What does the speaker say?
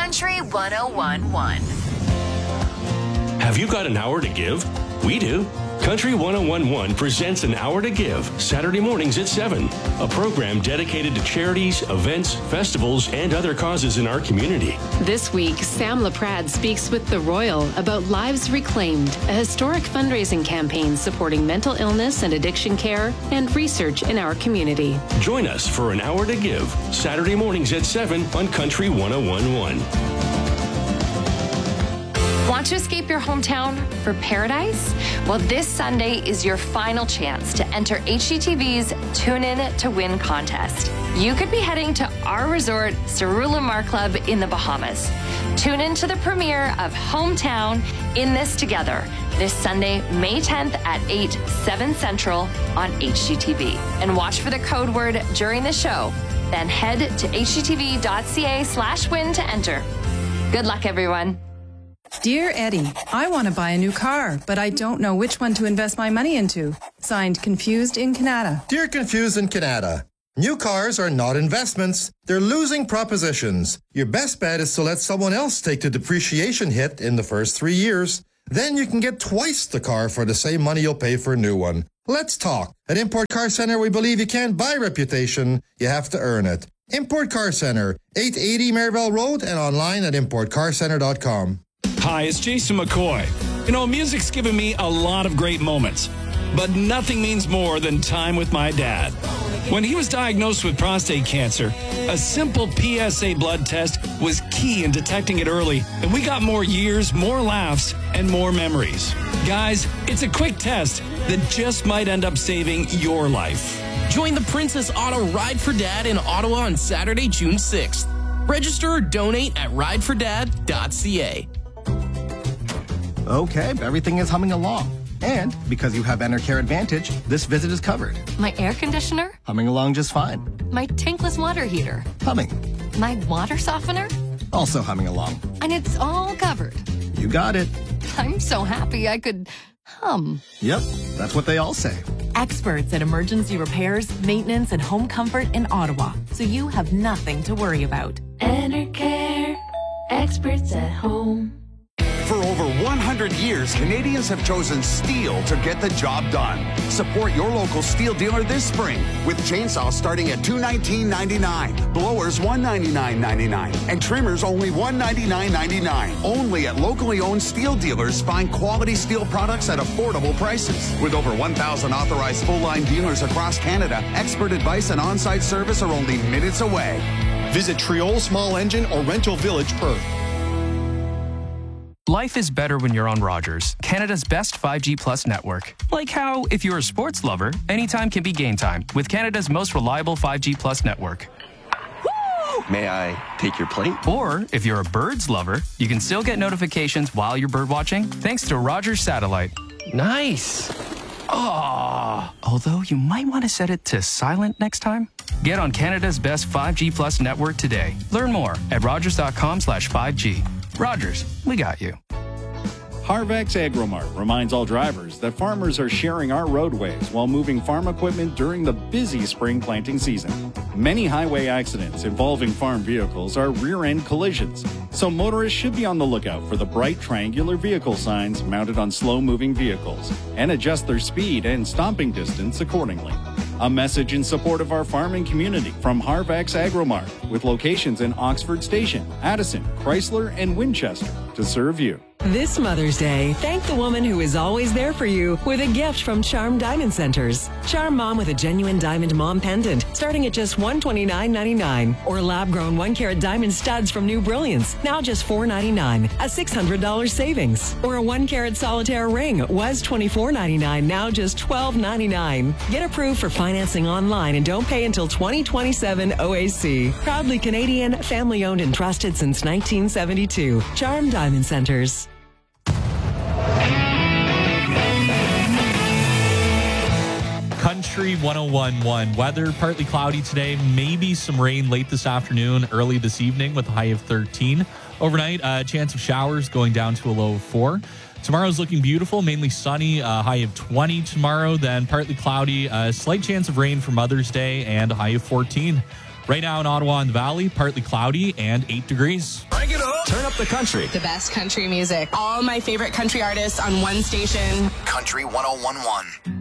Country 101.1. Have you got an hour to give? We do. Country 101.1 presents An Hour to Give, Saturday mornings at 7. A program dedicated to charities, events, festivals, and other causes in our community. This week, Sam LaPrade speaks with The Royal about Lives Reclaimed, a historic fundraising campaign supporting mental illness and addiction care and research in our community. Join us for An Hour to Give, Saturday mornings at 7 on Country 101.1. Want to escape your hometown for paradise? Well, this Sunday is your final chance to enter HGTV's Tune In to Win contest. You could be heading to our resort, Cerullo Club in the Bahamas. Tune in to the premiere of Hometown in This Together this Sunday, May 10th at 8, 7 Central on HGTV. And watch for the code word during the show. Then head to hgtv.ca/win to enter. Good luck, everyone. Dear Eddie, I want to buy a new car, but I don't know which one to invest my money into. Signed, Confused in Canada. Dear Confused in Canada, new cars are not investments. They're losing propositions. Your best bet is to let someone else take the depreciation hit in the first 3 years. Then you can get twice the car for the same money you'll pay for a new one. Let's talk. At Import Car Center, we believe you can't buy reputation. You have to earn it. Import Car Center, 880 Marivelle Road, and online at importcarcenter.com. Hi, it's Jason McCoy. You know, music's given me a lot of great moments, but nothing means more than time with my dad. When he was diagnosed with prostate cancer, a simple PSA blood test was key in detecting it early, and we got more years, more laughs, and more memories. Guys, it's a quick test that just might end up saving your life. Join the Princess Auto Ride for Dad in Ottawa on Saturday, June 6th. Register or donate at ridefordad.ca. Okay, everything is humming along. And because you have Enercare Advantage, this visit is covered. My air conditioner? Humming along just fine. My tankless water heater? Humming. My water softener? Also humming along. And it's all covered. You got it. I'm so happy I could hum. Yep, that's what they all say. Experts at emergency repairs, maintenance, and home comfort in Ottawa, so you have nothing to worry about. Enercare, experts at home. For over 100 years, Canadians have chosen steel to get the job done. Support your local steel dealer this spring with chainsaws starting at $219.99, blowers $199.99, and trimmers only $199.99. Only at locally owned steel dealers. Find quality steel products at affordable prices. With over 1,000 authorized full-line dealers across Canada, expert advice and on-site service are only minutes away. Visit Triol Small Engine or Rental Village Perth. Life is better when you're on Rogers, Canada's best 5G Plus network. Like how, if you're a sports lover, anytime can be game time with Canada's most reliable 5G Plus network. Woo! May I take your plate? Or, if you're a birds lover, you can still get notifications while you're bird watching thanks to Rogers Satellite. Nice. Oh, although you might want to set it to silent next time. Get on Canada's best 5G Plus network today. Learn more at rogers.com/5G. Rogers, we got you. Harvex Agromart reminds all drivers that farmers are sharing our roadways while moving farm equipment during the busy spring planting season. Many highway accidents involving farm vehicles are rear-end collisions, so motorists should be on the lookout for the bright triangular vehicle signs mounted on slow-moving vehicles and adjust their speed and stopping distance accordingly. A message in support of our farming community from Harvex Agromart, with locations in Oxford Station, Addison, Chrysler, and Winchester to serve you. This Mother's Day, thank the woman who is always there for you with a gift from Charm Diamond Centers. Charm Mom with a genuine diamond mom pendant starting at just $129.99. Or lab-grown 1-carat diamond studs from New Brilliance, now just $4.99, a $600 savings. Or a 1-carat solitaire ring was $24.99, now just $12.99. Get approved for financing online and don't pay until 2027 OAC. Proudly Canadian, family-owned and trusted since 1972. Charm Diamond Centers. Country 101.1. Weather partly cloudy today. Maybe some rain late this afternoon, early this evening with a high of 13. Overnight, a chance of showers going down to a low of 4. Tomorrow's looking beautiful, mainly sunny, a high of 20 tomorrow, then partly cloudy, a slight chance of rain for Mother's Day, and a high of 14. Right now in Ottawa and the Valley, partly cloudy and 8 degrees. Bring it up! Turn up the country. The best country music. All my favorite country artists on one station. Country 101.1.